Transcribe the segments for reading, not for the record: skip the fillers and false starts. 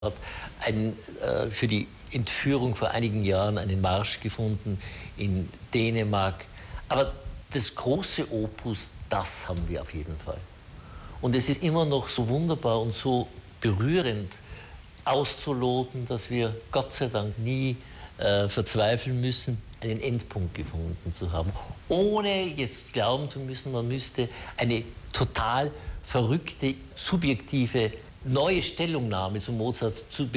hat für die Entführung vor einigen Jahren einen Marsch gefunden in Dänemark. Aber das große Opus, das haben wir auf jeden Fall. Und es ist immer noch so wunderbar und so berührend auszuloten, dass wir Gott sei Dank nie verzweifeln müssen, einen Endpunkt gefunden zu haben. Ohne jetzt glauben zu müssen, man müsste eine total verrückte, subjektive neue Stellungnahme zu Mozart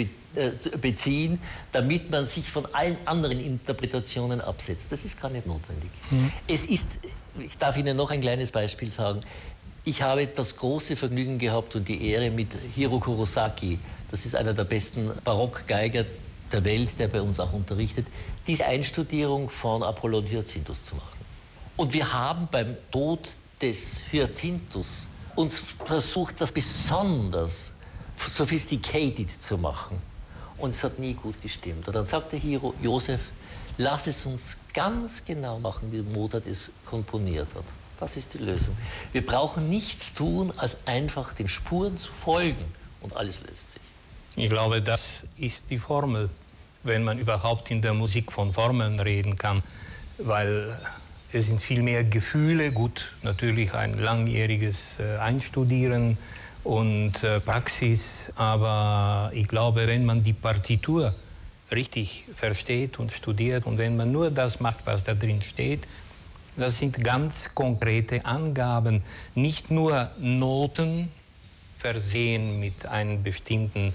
beziehen, damit man sich von allen anderen Interpretationen absetzt. Das ist gar nicht notwendig. Es ist, ich darf Ihnen noch ein kleines Beispiel sagen, ich habe das große Vergnügen gehabt und die Ehre, mit Hiro Kurosaki, das ist einer der besten Barockgeiger der Welt, der bei uns auch unterrichtet, diese Einstudierung von Apollon Hyacinthus zu machen. Und wir haben beim Tod des Hyacinthus uns versucht, das besonders sophisticated zu machen. Und es hat nie gut gestimmt. Und dann sagte Hiro, Josef, lass es uns ganz genau machen, wie Mozart es komponiert hat. Das ist die Lösung. Wir brauchen nichts tun, als einfach den Spuren zu folgen. Und alles löst sich. Ich glaube, das ist die Formel, wenn man überhaupt in der Musik von Formeln reden kann. Weil es sind viel mehr Gefühle, gut, natürlich ein langjähriges Einstudieren und Praxis, aber ich glaube, wenn man die Partitur richtig versteht und studiert und wenn man nur das macht, was da drin steht, das sind ganz konkrete Angaben, nicht nur Noten versehen mit einem bestimmten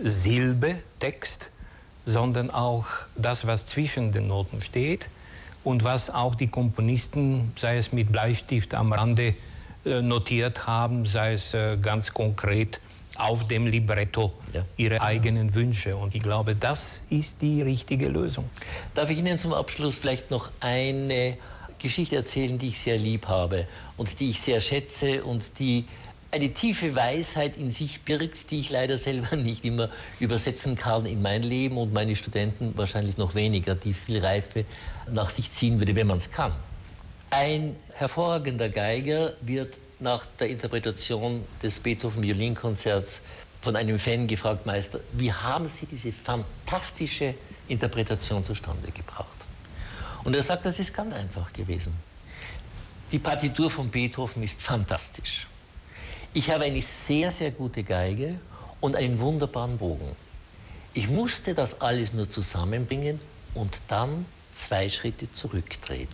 Silbetext, sondern auch das, was zwischen den Noten steht und was auch die Komponisten, sei es mit Bleistift am Rande, notiert haben, sei es ganz konkret auf dem Libretto, ihre eigenen Wünsche. Und ich glaube, das ist die richtige Lösung. Darf ich Ihnen zum Abschluss vielleicht noch eine Geschichte erzählen, die ich sehr lieb habe und die ich sehr schätze und die eine tiefe Weisheit in sich birgt, die ich leider selber nicht immer übersetzen kann in mein Leben und meine Studenten wahrscheinlich noch weniger, die viel Reife nach sich ziehen würde, wenn man es kann. Ein hervorragender Geiger wird nach der Interpretation des Beethoven-Violinkonzerts von einem Fan gefragt, Meister, wie haben Sie diese fantastische Interpretation zustande gebracht? Und er sagt, das ist ganz einfach gewesen. Die Partitur von Beethoven ist fantastisch. Ich habe eine sehr, sehr gute Geige und einen wunderbaren Bogen. Ich musste das alles nur zusammenbringen und dann 2 Schritte zurücktreten.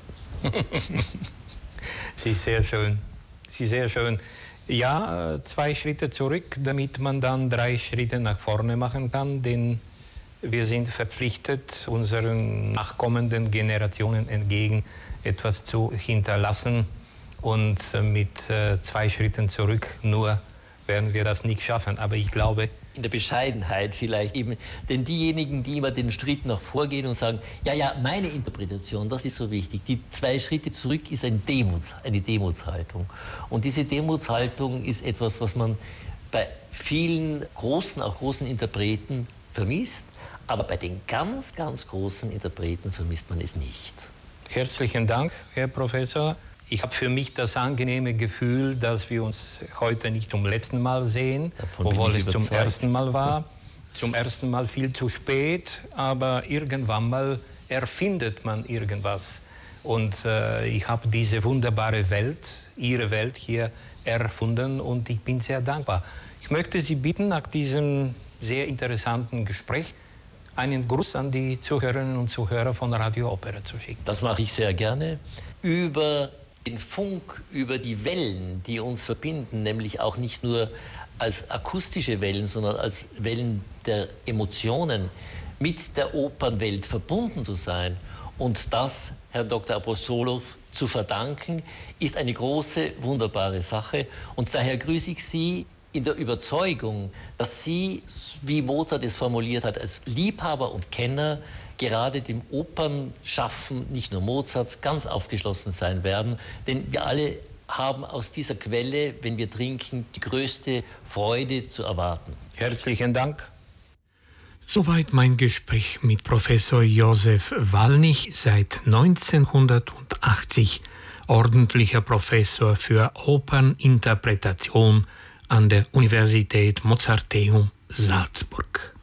Sie ist sehr schön. Sie ist sehr schön. Ja, 2 Schritte zurück, damit man dann 3 Schritte nach vorne machen kann, denn wir sind verpflichtet, unseren nachkommenden Generationen entgegen etwas zu hinterlassen. Und mit 2 Schritten zurück nur werden wir das nicht schaffen. Aber ich glaube, in der Bescheidenheit vielleicht eben, denn diejenigen, die immer den Schritt nach vorgehen und sagen, ja, meine Interpretation, das ist so wichtig. Die 2 Schritte zurück ist eine Demutshaltung. Und diese Demutshaltung ist etwas, was man bei vielen großen, auch großen Interpreten vermisst. Aber bei den ganz, ganz großen Interpreten vermisst man es nicht. Herzlichen Dank, Herr Professor. Ich habe für mich das angenehme Gefühl, dass wir uns heute nicht zum letzten Mal sehen, obwohl es zum ersten Mal war. Zum ersten Mal viel zu spät, aber irgendwann mal erfindet man irgendwas. Und ich habe diese wunderbare Welt, Ihre Welt hier erfunden und ich bin sehr dankbar. Ich möchte Sie bitten, nach diesem sehr interessanten Gespräch einen Gruß an die Zuhörerinnen und Zuhörer von Radio Opera zu schicken. Das mache ich sehr gerne. Über den Funk, über die Wellen, die uns verbinden, nämlich auch nicht nur als akustische Wellen, sondern als Wellen der Emotionen, mit der Opernwelt verbunden zu sein und das Herrn Dr. Apostolow zu verdanken, ist eine große, wunderbare Sache. Und daher grüße ich Sie in der Überzeugung, dass Sie, wie Mozart es formuliert hat, als Liebhaber und Kenner gerade dem Opernschaffen, nicht nur Mozarts, ganz aufgeschlossen sein werden. Denn wir alle haben aus dieser Quelle, wenn wir trinken, die größte Freude zu erwarten. Herzlichen Dank. Soweit mein Gespräch mit Professor Josef Wallnich, seit 1980 ordentlicher Professor für Operninterpretation an der Universität Mozarteum Salzburg.